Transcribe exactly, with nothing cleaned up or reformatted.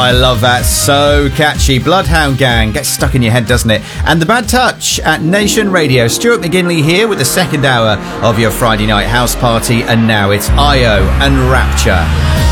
I love that. So catchy. Bloodhound Gang gets stuck in your head, doesn't it? And The Bad Touch at Nation Radio. Stuart McGinley here with the second hour of your Friday night house party. And now it's I O and Rapture.